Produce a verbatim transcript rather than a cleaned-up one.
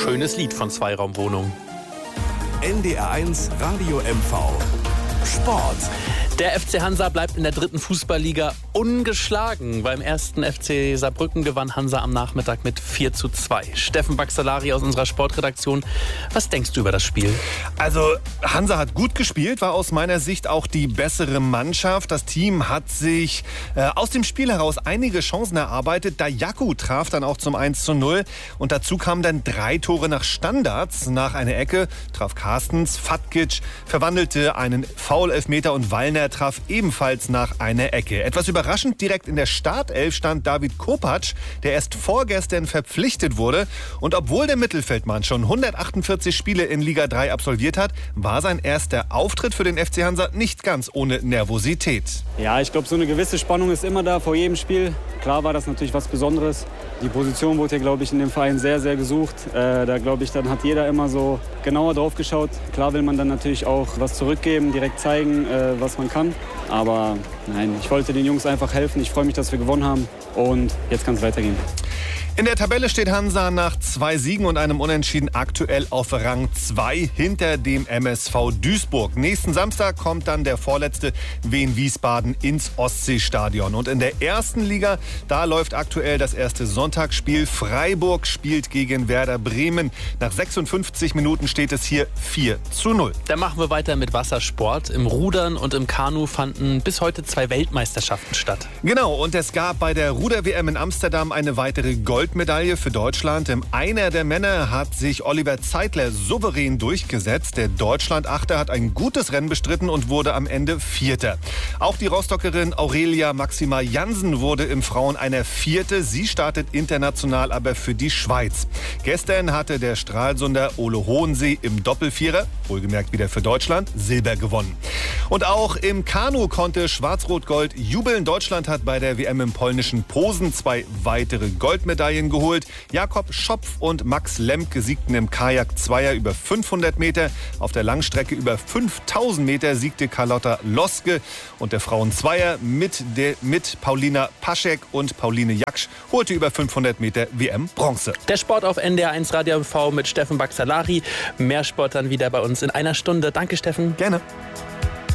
Schönes Lied von Zweiraumwohnung. N D R eins Radio M V Sport. Der F C Hansa bleibt in der dritten Fußballliga ungeschlagen. Beim ersten F C Saarbrücken gewann Hansa am Nachmittag mit vier zu zwei. Steffen Baxalari aus unserer Sportredaktion. Was denkst du über das Spiel? Also Hansa hat gut gespielt, war aus meiner Sicht auch die bessere Mannschaft. Das Team hat sich äh, aus dem Spiel heraus einige Chancen erarbeitet. Dayaku traf dann auch zum eins zu null. Und dazu kamen dann drei Tore nach Standards. Nach einer Ecke traf Carstens, Fatkic verwandelte einen Foul-Elfmeter und Wallner traf ebenfalls nach einer Ecke. Etwas überraschend, direkt in der Startelf stand David Kopacz, der erst vorgestern verpflichtet wurde. Und obwohl der Mittelfeldmann schon hundertachtundvierzig Spiele in Liga drei absolviert hat, war sein erster Auftritt für den F C Hansa nicht ganz ohne Nervosität. Ja, ich glaube, so eine gewisse Spannung ist immer da vor jedem Spiel. Klar war das natürlich was Besonderes. Die Position wurde hier, glaube ich, in dem Verein sehr, sehr gesucht. Äh, da, glaube ich, dann hat jeder immer so genauer drauf geschaut. Klar will man dann natürlich auch was zurückgeben, direkt zeigen, äh, was man kann. Aber nein, ich wollte den Jungs einfach helfen. Ich freue mich, dass wir gewonnen haben. Und jetzt kann es weitergehen. In der Tabelle steht Hansa nach zwei Siegen und einem Unentschieden aktuell auf Rang zwei hinter dem M S V Duisburg. Nächsten Samstag kommt dann der vorletzte Wien Wiesbaden ins Ostseestadion. Und in der ersten Liga, da läuft aktuell das erste Sonntagsspiel. Freiburg spielt gegen Werder Bremen. Nach sechsundfünfzig Minuten steht es hier vier zu null. Dann machen wir weiter mit Wassersport. Im Rudern und im Kanu fanden bis heute zwei Weltmeisterschaften statt. Genau, und es gab bei der Ruder-W M in Amsterdam eine weitere Gold Goldmedaille für Deutschland. Im Einer der Männer hat sich Oliver Zeitler souverän durchgesetzt. Der Deutschland-Achter hat ein gutes Rennen bestritten und wurde am Ende Vierter. Auch die Rostockerin Aurelia Maxima Jansen wurde im Frauen einer Vierte. Sie startet international aber für die Schweiz. Gestern hatte der Stralsunder Ole Hohensee im Doppelvierer, wohlgemerkt wieder für Deutschland, Silber gewonnen. Und auch im Kanu konnte Schwarz-Rot-Gold jubeln. Deutschland hat bei der W M im polnischen Posen zwei weitere Goldmedaillen geholt. Jakob Schopf und Max Lemke siegten im Kajak-Zweier über fünfhundert Meter. Auf der Langstrecke über fünftausend Meter siegte Carlotta Loske. Und der Frauenzweier mit, der, mit Paulina Paschek und Pauline Jaksch holte über fünfhundert Meter W M-Bronze. Der Sport auf N D R eins Radio M V mit Steffen Baxalari. Mehr Sport dann wieder bei uns in einer Stunde. Danke, Steffen. Gerne.